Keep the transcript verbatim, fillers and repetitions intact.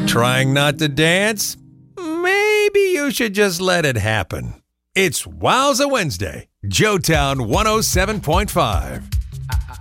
Trying not to dance? Maybe you should just let it happen. It's Wowza Wednesday, Joetown one oh seven point five.